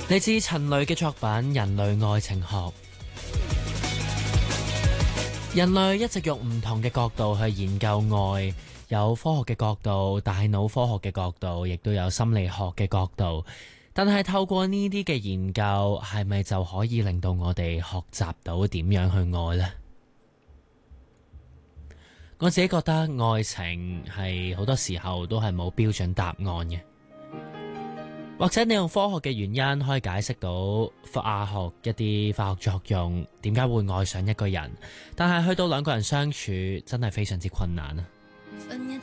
嚟自陳蕾嘅作品《人類愛情學》。人類一直用唔同嘅角度去研究愛，有科學嘅角度、大腦科學嘅角度，亦都有心理學嘅角度。但係透過呢啲嘅研究，係咪就可以令到我哋學習到點樣去愛呢？我自己覺得愛情係好多時候都係冇標準答案嘅。或者你用科學嘅原因可以解釋到化學一啲化學作用，點解會愛上一個人，但係去到兩個人相處真係非常之困難啊。